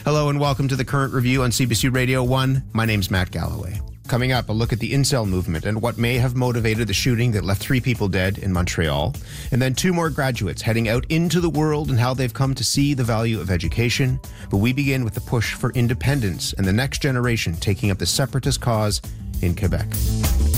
Hello and welcome to the Current Review on CBC Radio 1. My name's Matt Galloway. Coming up, a look at the incel movement and what may have motivated the shooting that left 3 people dead in Montreal. And then 2 more graduates heading out into the world and how they've come to see the value of education. But we begin with the push for independence and the next generation taking up the separatist cause in Quebec.